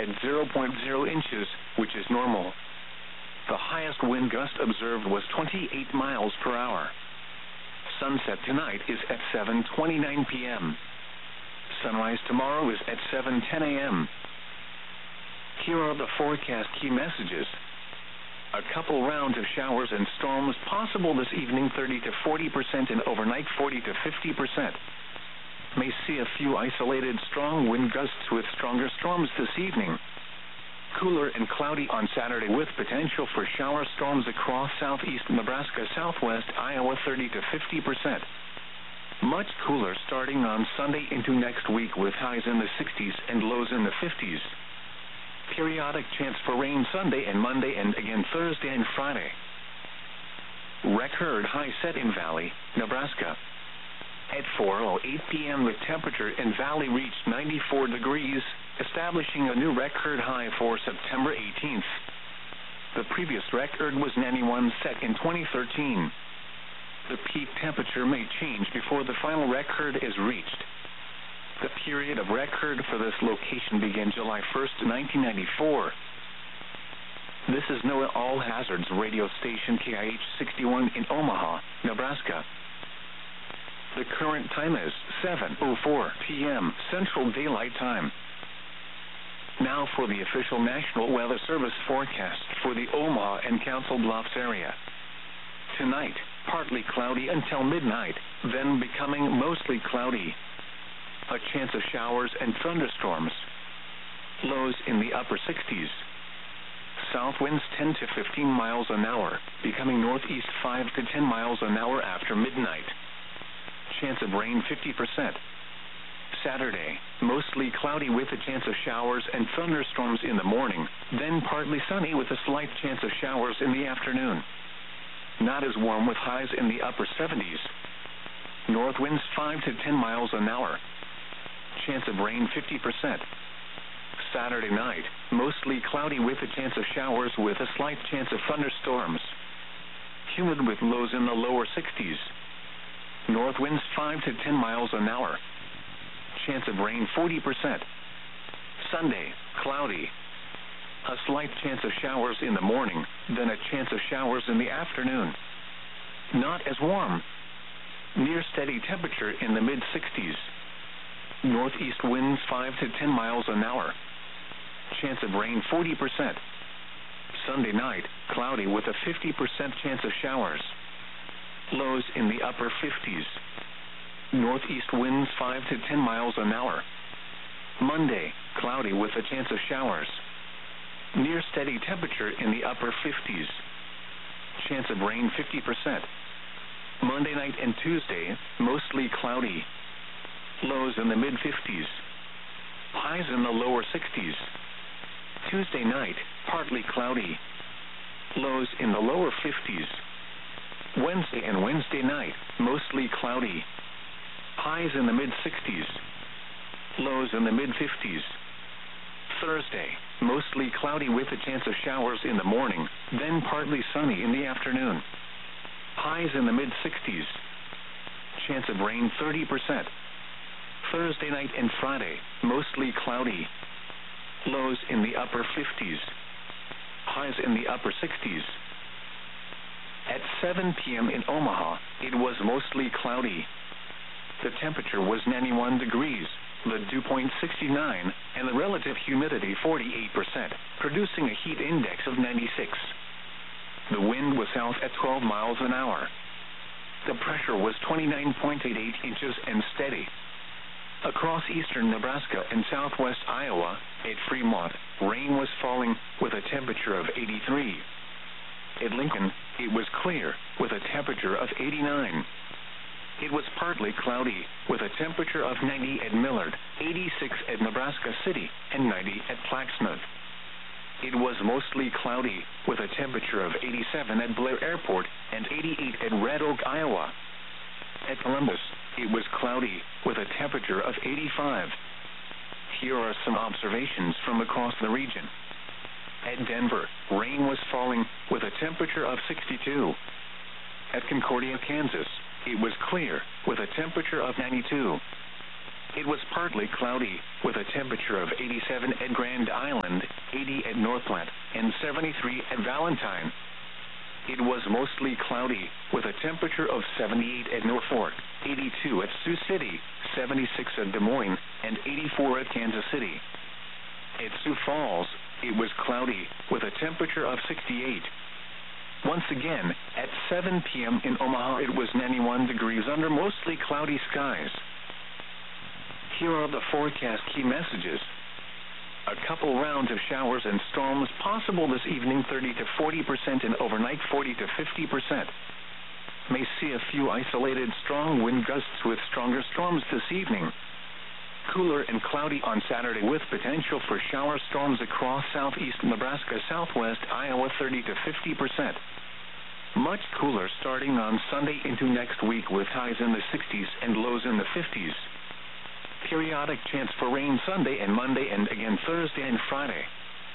at zero point zero inches, which is normal. The highest wind gust observed was 28 miles per hour. Sunset tonight is at 7:29 p.m. Sunrise tomorrow is at 7:10 a.m. Here are the forecast key messages. A couple rounds of showers and storms possible this evening, 30 to 40%, and overnight 40 to 50%. May see a few isolated strong wind gusts with stronger storms this evening. Cooler and cloudy on Saturday with potential for shower storms across southeast Nebraska, southwest Iowa, 30 to 50%. Much cooler starting on Sunday into next week with highs in the 60s and lows in the 50s. Periodic chance for rain Sunday and Monday and again Thursday and Friday. Record high set in Valley, Nebraska. At 4:08 p.m. the temperature in Valley reached 94 degrees, establishing a new record high for September 18th. The previous record was 91, set in 2013. The peak temperature may change before the final record is reached. The period of record for this location began July 1st, 1994. This is NOAA All Hazards radio station KIH 61 in Omaha, Nebraska. The current time is 7:04 p.m. Central Daylight Time. Now for the official National Weather Service forecast for the Omaha and Council Bluffs area. Tonight, partly cloudy until midnight, then becoming mostly cloudy. A chance of showers and thunderstorms. Lows in the upper 60s. South winds 10 to 15 miles an hour, becoming northeast 5 to 10 miles an hour after midnight. Chance of rain 50%. Saturday, mostly cloudy with a chance of showers and thunderstorms in the morning, then partly sunny with a slight chance of showers in the afternoon. Not as warm with highs in the upper 70s. North winds 5 to 10 miles an hour. Chance of rain 50%. Saturday night, mostly cloudy with a chance of showers with a slight chance of thunderstorms. Humid with lows in the lower 60s. North winds 5 to 10 miles an hour. Chance of rain 40%. Sunday, cloudy. A slight chance of showers in the morning, then a chance of showers in the afternoon. Not as warm. Near steady temperature in the mid-60s. Northeast winds 5 to 10 miles an hour. Chance of rain 40%. Sunday night, cloudy with a 50% chance of showers. Lows in the upper 50s. Northeast winds 5 to 10 miles an hour. Monday, cloudy with a chance of showers. Near steady temperature in the upper 50s. Chance of rain 50%. Monday night and Tuesday, mostly cloudy. Lows in the mid-50s. Highs in the lower 60s. Tuesday night, partly cloudy. Lows in the lower 50s. Wednesday and Wednesday night, mostly cloudy. Highs in the mid-60s. Lows in the mid-50s. Thursday, mostly cloudy with a chance of showers in the morning, then partly sunny in the afternoon. Highs in the mid-60s. Chance of rain 30%. Thursday night and Friday, mostly cloudy. Lows in the upper 50s. Highs in the upper 60s. At 7 p.m. in Omaha, it was mostly cloudy. The temperature was 91 degrees, the dew point 69, and the relative humidity 48%, producing a heat index of 96. The wind was south at 12 miles an hour. The pressure was 29.88 inches and steady. Across eastern Nebraska and southwest Iowa, at Fremont, rain was falling with a temperature of 83. At Lincoln, it was clear with a temperature of 89. It was partly cloudy with a temperature of 90 at Millard, 86 at Nebraska City, and 90 at Plaxmouth. It was mostly cloudy with a temperature of 87 at Blair Airport and 88 at Red Oak, Iowa. At Columbus, it was cloudy with a temperature of 85. Here are some observations from across the region. At Denver, rain was falling with a temperature of 62. At Concordia, Kansas, it was clear with a temperature of 92. It was partly cloudy with a temperature of 87 at Grand Island Northplant, and 73 at Valentine. It was mostly cloudy, with a temperature of 78 at Norfolk, 82 at Sioux City, 76 at Des Moines, and 84 at Kansas City. At Sioux Falls, it was cloudy, with a temperature of 68. Once again, at 7 p.m. in Omaha, it was 91 degrees under mostly cloudy skies. Here are the forecast key messages. A couple rounds of showers and storms possible this evening, 30 to 40%, and overnight 40 to 50%. May see a few isolated strong wind gusts with stronger storms this evening. Cooler and cloudy on Saturday with potential for shower storms across southeast Nebraska, southwest Iowa, 30 to 50%. Much cooler starting on Sunday into next week with highs in the 60s and lows in the 50s. Periodic chance for rain Sunday and Monday, and again Thursday and Friday.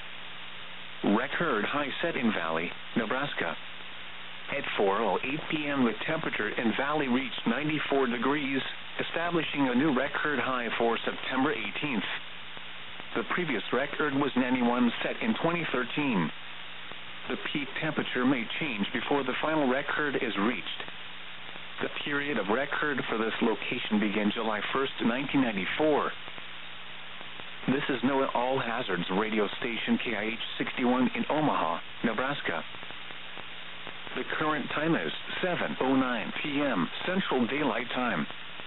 Record high set in Valley, Nebraska. At 4:08 p.m. the temperature in Valley reached 94 degrees, establishing a new record high for September 18th. The previous record was 91, set in 2013. The peak temperature may change before the final record is reached. The period of record for this location began July 1st, 1994. This is NOAA All Hazards radio station KIH 61 in Omaha, Nebraska. The current time is 7:09 p.m. Central Daylight Time.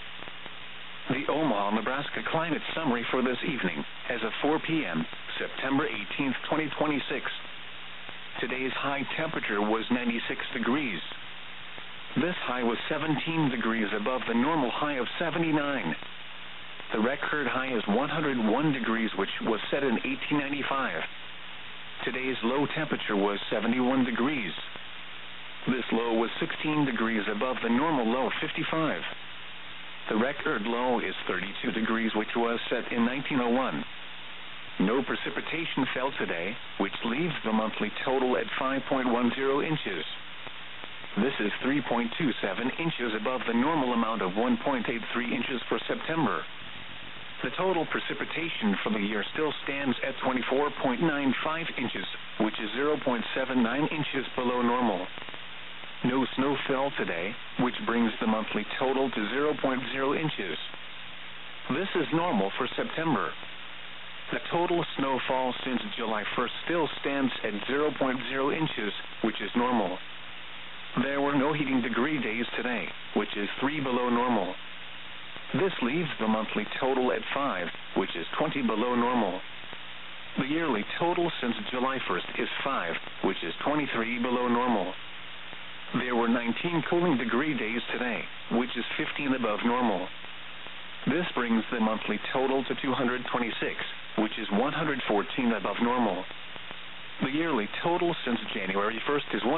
The Omaha, Nebraska climate summary for this evening, as of 4 p.m., September 18th, 2026. Today's high temperature was 96 degrees. This high was 17 degrees above the normal high of 79. The record high is 101 degrees, which was set in 1895. Today's low temperature was 71 degrees. This low was 16 degrees above the normal low of 55. The record low is 32 degrees, which was set in 1901. No precipitation fell today, which leaves the monthly total at 5.10 inches. This is 3.27 inches above the normal amount of 1.83 inches for September. The total precipitation for the year still stands at 24.95 inches, which is 0.79 inches below normal. No snow fell today, which brings the monthly total to 0.0 inches. This is normal for September. The total snowfall since July 1st still stands at 0.0 inches, which is normal. There were no heating degree days today, which is 3 below normal. This leaves the monthly total at 5, which is 20 below normal. The yearly total since July 1st is 5, which is 23 below normal. There were 19 cooling degree days today, which is 15 above normal. This brings the monthly total to 226, which is 114 above normal. The yearly total since January 1st is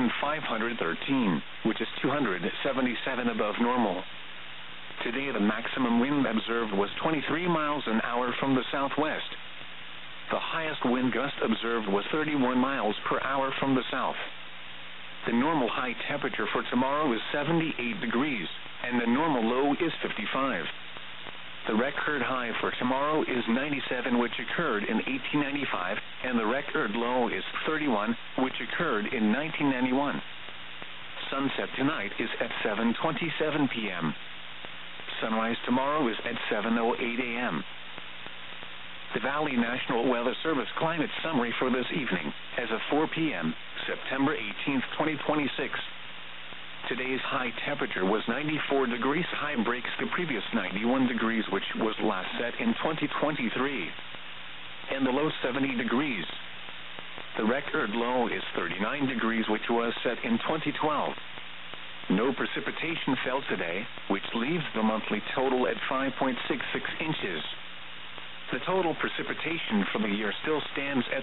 1,513, which is 277 above normal. Today the maximum wind observed was 23 miles an hour from the southwest. The highest wind gust observed was 31 miles per hour from the south. The normal high temperature for tomorrow is 78 degrees, and the normal low is 55. The record high for tomorrow is 97, which occurred in 1895, and the record low is 31, which occurred in 1991. Sunset tonight is at 7:27 p.m. Sunrise tomorrow is at 7:08 a.m. The Valley National Weather Service climate summary for this evening, as of 4 p.m., September 18th, 2026. Today's high temperature was 94 degrees. High breaks the previous 91 degrees, which was last set in 2023. And the low 70 degrees. The record low is 39 degrees, which was set in 2012. No precipitation fell today, which leaves the monthly total at 5.66 inches. The total precipitation for the year still stands at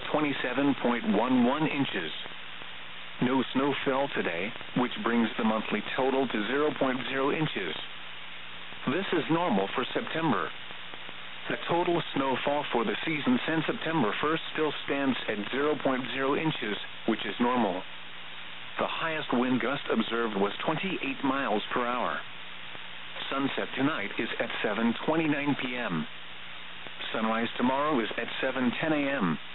27.11 inches. No snow fell today, which brings the monthly total to 0.0 inches. This is normal for September. The total snowfall for the season since September 1st still stands at 0.0 inches, which is normal. The highest wind gust observed was 28 miles per hour. Sunset tonight is at 7:29 p.m. Sunrise tomorrow is at 7:10 a.m.